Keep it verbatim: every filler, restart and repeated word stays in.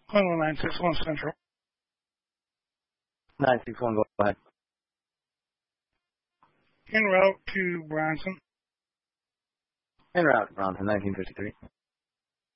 Hello, nine six one Central. nine six one, go ahead. En route to Bronson. En route, Bronson, nineteen fifty-three.